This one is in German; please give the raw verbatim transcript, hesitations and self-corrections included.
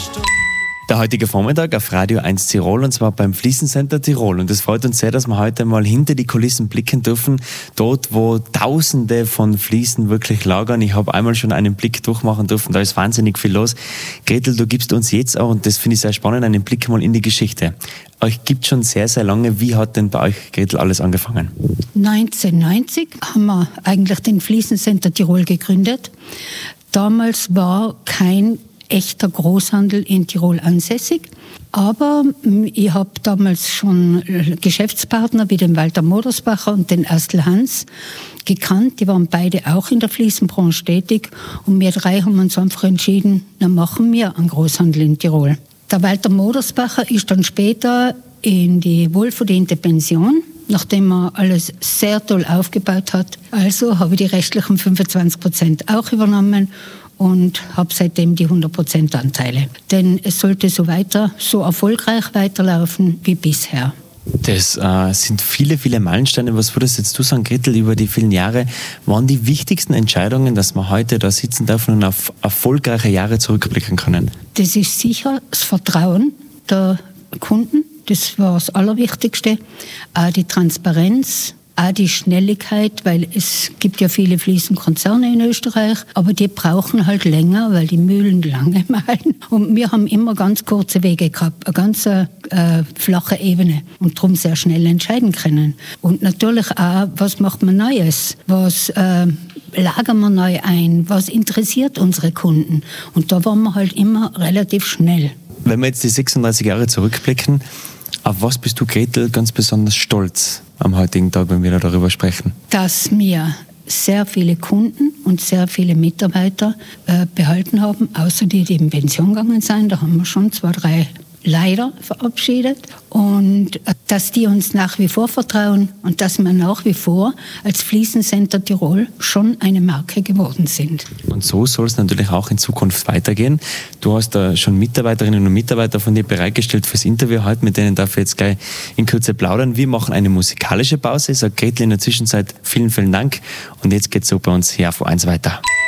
Der heutige Vormittag auf Radio eins Tirol, und zwar beim Fliesencenter Tirol. Und es freut uns sehr, dass wir heute mal hinter die Kulissen blicken dürfen. Dort, wo Tausende von Fliesen wirklich lagern. Ich habe einmal schon einen Blick durchmachen dürfen, da ist wahnsinnig viel los. Gretel, du gibst uns jetzt auch, und das finde ich sehr spannend, einen Blick mal in die Geschichte. Euch gibt schon sehr, sehr lange. Wie hat denn bei euch, Gretel, alles angefangen? neunzehnhundertneunzig haben wir eigentlich den Fliesencenter Tirol gegründet. Damals war kein echter Großhandel in Tirol ansässig. Aber ich habe damals schon Geschäftspartner wie den Walter Modersbacher und den Astel Hans gekannt. Die waren beide auch in der Fliesenbranche tätig. Und wir drei haben uns einfach entschieden, dann machen wir einen Großhandel in Tirol. Der Walter Modersbacher ist dann später in die wohlverdiente Pension, nachdem er alles sehr toll aufgebaut hat. Also habe ich die restlichen fünfundzwanzig Prozent auch übernommen und habe seitdem die hundert Prozent Anteile. Denn es sollte so weiter, so erfolgreich weiterlaufen wie bisher. Das äh, sind viele, viele Meilensteine. Was würdest jetzt du sagen, Gretel, über die vielen Jahre waren die wichtigsten Entscheidungen, dass wir heute da sitzen dürfen und auf erfolgreiche Jahre zurückblicken können? Das ist sicher das Vertrauen der Kunden. Das war das Allerwichtigste. Auch die Transparenz, auch die Schnelligkeit, weil es gibt ja viele Fliesenkonzerne in Österreich, aber die brauchen halt länger, weil die Mühlen lange mahlen. Und wir haben immer ganz kurze Wege gehabt, eine ganz äh, flache Ebene und darum sehr schnell entscheiden können. Und natürlich auch, was macht man Neues? Was äh, lagern wir neu ein? Was interessiert unsere Kunden? Und da waren wir halt immer relativ schnell. Wenn wir jetzt die sechsunddreißig Jahre zurückblicken, auf was bist du, Gretel, ganz besonders stolz am heutigen Tag, wenn wir darüber sprechen? Dass wir sehr viele Kunden und sehr viele Mitarbeiter äh, behalten haben, außer die, die in Pension gegangen sind. Da haben wir schon zwei, drei leider verabschiedet. Und äh, dass die uns nach wie vor vertrauen und dass wir nach wie vor als Fliesencenter Tirol schon eine Marke geworden sind. Und so soll es natürlich auch in Zukunft weitergehen. Du hast da schon Mitarbeiterinnen und Mitarbeiter von dir bereitgestellt fürs Interview heute, mit denen darf ich jetzt gleich in Kürze plaudern. Wir machen eine musikalische Pause. Ich sage Gretel in der Zwischenzeit vielen, vielen Dank. Und jetzt geht's so bei uns hier auf eins weiter.